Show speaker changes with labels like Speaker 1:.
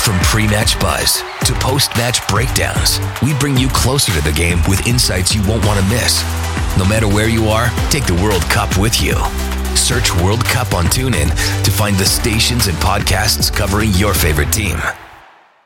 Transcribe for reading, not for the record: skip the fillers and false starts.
Speaker 1: From pre-match buzz to post-match breakdowns, we bring you closer to the game with insights you won't want to miss. No matter where you are, take the World Cup with you. Search World Cup on TuneIn to find the stations and podcasts covering your favorite team.